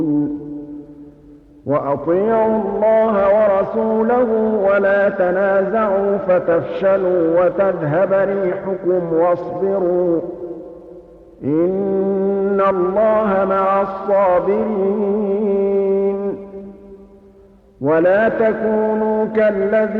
وأطيعوا الله ورسوله ولا تنازعوا فتفشلوا وتذهب ريحكم واصبروا إن الله مع الصابرين ولا تكونوا كالذين